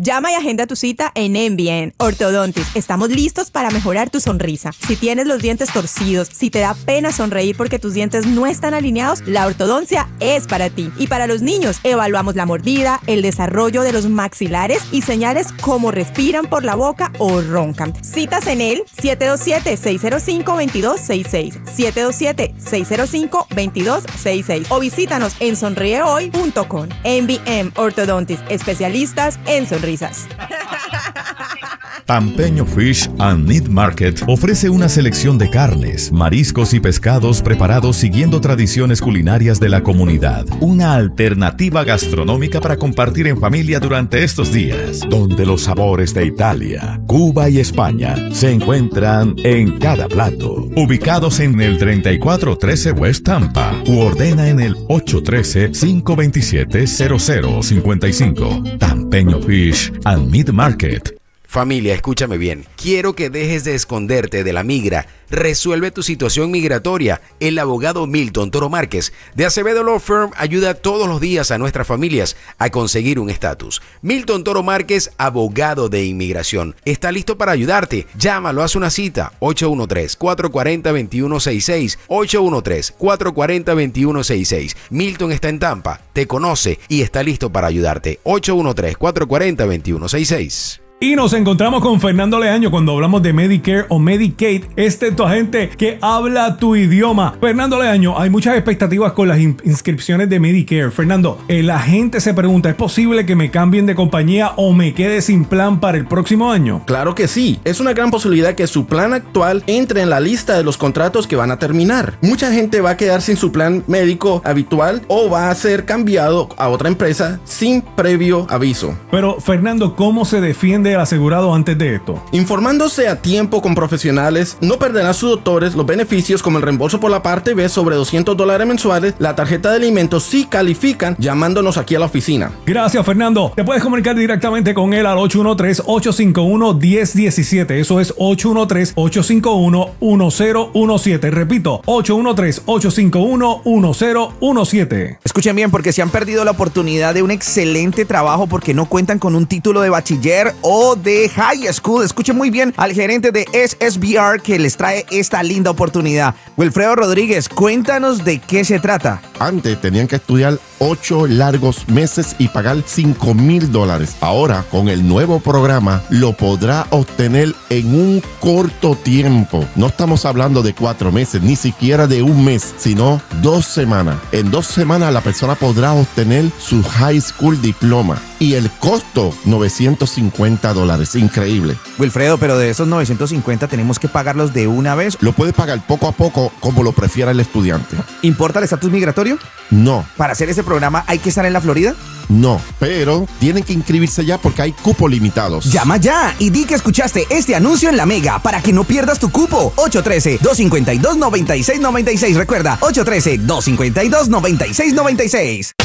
Llama y agenda tu cita en MBN Orthodontics. Estamos listos para mejorar tu sonrisa. Si tienes los dientes torcidos, si te da pena sonreír porque tus dientes no están alineados, la ortodoncia es para ti. Y para los niños, evaluamos la mordida, el desarrollo de los maxilares y señales como respiran por la boca o roncan. Citas en el 727-605-2266, 727-605-2266 o visítanos en sonriehoy.com. MBM Orthodontics, especialistas en sonrisas. Pampeño Fish and Meat Market ofrece una selección de carnes, mariscos y pescados preparados siguiendo tradiciones culinarias de la comunidad. Una alternativa gastronómica para compartir en familia durante estos días, donde los sabores de Italia, Cuba y España se encuentran en cada plato. Ubicados en el 3413 West Tampa u ordena en el 813-527-0055. Pampeño Fish and Meat Market. Familia, escúchame bien. Quiero que dejes de esconderte de la migra. Resuelve tu situación migratoria. El abogado Milton Toro Márquez de Acevedo Law Firm ayuda todos los días a nuestras familias a conseguir un estatus. Milton Toro Márquez, abogado de inmigración, está listo para ayudarte. Llámalo, haz una cita. 813-440-2166. 813-440-2166. Milton está en Tampa, te conoce y está listo para ayudarte. 813-440-2166. Y nos encontramos con Fernando Leaño cuando hablamos de Medicare o Medicaid. Tu agente que habla tu idioma. Fernando Leaño, hay muchas expectativas con las inscripciones de Medicare. Fernando, la gente se pregunta, ¿es posible que me cambien de compañía o me quede sin plan para el próximo año? Claro que sí. Es una gran posibilidad que su plan actual entre en la lista de los contratos que van a terminar. Mucha gente va a quedar sin su plan médico habitual o va a ser cambiado a otra empresa sin previo aviso. Pero, Fernando, ¿cómo se defiende el asegurado antes de esto? Informándose a tiempo con profesionales, no perderá sus doctores los beneficios como el reembolso por la parte B sobre $200 mensuales, la tarjeta de alimentos si califican, llamándonos aquí a la oficina. Gracias, Fernando. Te puedes comunicar directamente con él al 813-851-1017. Eso es 813-851-1017. Repito, 813-851-1017. Escuchen bien, porque se han perdido la oportunidad de un excelente trabajo porque no cuentan con un título de bachiller o de high school. Escuchen muy bien al gerente de SSBR que les trae esta linda oportunidad. Wilfredo Rodríguez, cuéntanos de qué se trata. Antes tenían que estudiar 8 largos meses y pagar $5,000. Ahora, con el nuevo programa, lo podrá obtener en un corto tiempo. No estamos hablando de 4 meses, ni siquiera de un mes, sino 2 semanas. En 2 semanas la persona podrá obtener su high school diploma. Y el costo, $950. Increíble. Wilfredo, pero de esos 950 tenemos que pagarlos de una vez. Lo puede pagar poco a poco, como lo prefiera el estudiante. ¿Importa el estatus migratorio? No. ¿Para hacer ese programa hay que estar en la Florida? No, pero tienen que inscribirse ya porque hay cupos limitados. Llama ya y di que escuchaste este anuncio en La Mega para que no pierdas tu cupo. 813-252-9696. Recuerda, 813-252-9696.